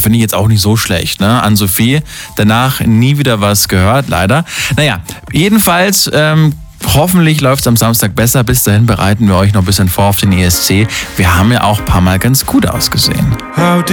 finde ich jetzt auch nicht so schlecht, ne? An Sophie. Danach nie wieder was gehört, leider. Naja, jedenfalls, hoffentlich läuft es am Samstag besser. Bis dahin bereiten wir euch noch ein bisschen vor auf den ESC. Wir haben ja auch ein paar Mal ganz gut ausgesehen.